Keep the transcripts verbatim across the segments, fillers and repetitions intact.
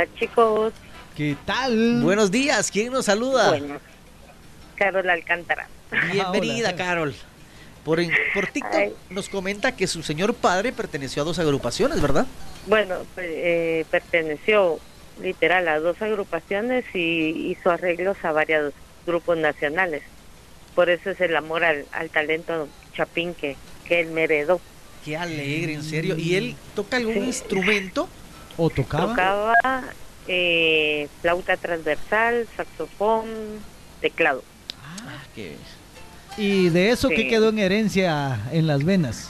Hola, chicos. ¿Qué tal? Buenos días, ¿quién nos saluda? Bueno, Carol Alcántara. Bienvenida, Hola. Carol. Por, por TikTok Ay. nos comenta que su señor padre perteneció a dos agrupaciones, ¿verdad? Bueno, pues, eh, perteneció literal a dos agrupaciones y hizo arreglos a varios grupos nacionales. Por eso es el amor al, al talento chapín que, que él me heredó. Qué alegre, en serio. ¿Y él toca algún Sí. instrumento? ¿O tocaba? Tocaba eh, flauta transversal, saxofón, teclado. Ah, qué... ¿Y de eso Sí. qué quedó en herencia en las venas?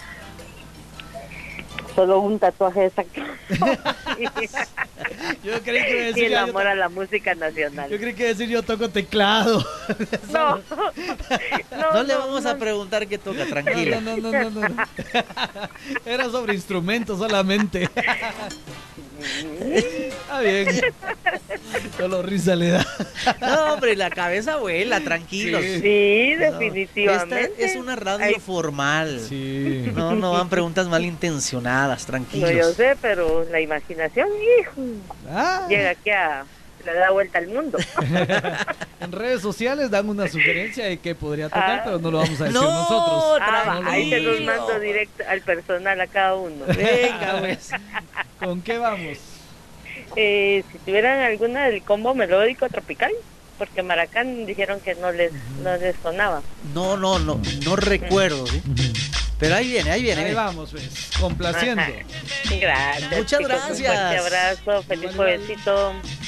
Solo un tatuaje exacto. Yo creí que iba a Y decir el yo, amor to- a la música nacional. yo creí que iba a decir yo toco teclado. No, no, No le vamos a preguntar qué toca, tranquila. No, no, no, no, no, no. Era sobre instrumentos solamente. Está bien. Solo risa le da. No, hombre, la cabeza vuela, tranquilos. Sí. Sí, No, definitivamente. esta es una radio Ay, formal. Sí. No, no van preguntas malintencionadas, no, tranquilos. yo sé, pero la imaginación, hijo, Ah, llega aquí a le da vuelta al mundo. en redes sociales dan una sugerencia de que podría tocar, Ah. pero no lo vamos a decir No, nosotros. Ah, No, ahí no, se no, los no. mando directo al personal a cada uno. Venga, pues. ¿Con qué vamos? Eh, si tuvieran alguna del combo melódico tropical, porque Maracán dijeron que no les no les sonaba. No, no, no, no recuerdo, ¿sí? Pero ahí viene, ahí viene. Ahí viene. vamos, pues, complaciendo. Gracias. Muchas chicos, un gracias. fuerte abrazo, feliz Igual, igual. juevesito.